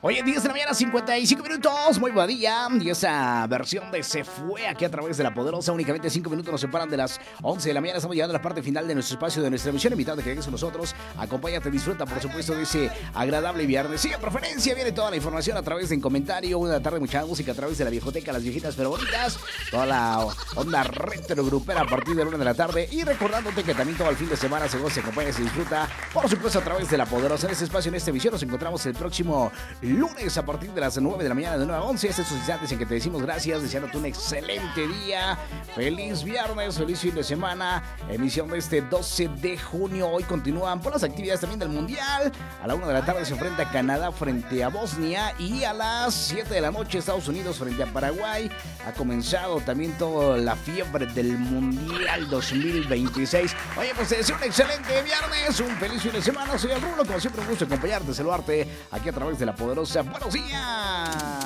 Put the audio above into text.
Oye, 10 de la mañana, 55 minutos, muy buen día. Y esa versión de Se Fue aquí a través de La Poderosa, únicamente 5 minutos nos separan de las 11 de la mañana. Estamos llegando a la parte final de nuestro espacio, de nuestra emisión. Invitado a que llegues con nosotros, acompáñate, disfruta, por supuesto, de ese agradable viernes. Sí, a preferencia, viene toda la información a través de En Comentario, una tarde, mucha música a través de la Viejoteca, las viejitas pero bonitas, toda la onda retro grupera a partir de la 1 de la tarde. Y recordándote que también todo el fin de semana se goza, se acompaña, se disfruta, por supuesto, a través de La Poderosa. En este espacio, en esta emisión, nos encontramos el próximo lunes a partir de las 9 de la mañana, de 9 a 11. Estos instantes en que te decimos gracias, deseándote un excelente día. Feliz viernes, feliz fin de semana. Emisión de este 12 de junio. Hoy continúan por las actividades también del Mundial. A la 1 de la tarde se enfrenta Canadá frente a Bosnia. Y a las 7 de la noche Estados Unidos frente a Paraguay. Ha comenzado también toda la fiebre del Mundial 2026. Oye, pues te deseo un excelente viernes, un feliz fin de semana. Soy el Rulo, como siempre un gusto acompañarte, saludarte aquí a través de La Poderosa. ¡Buenos días!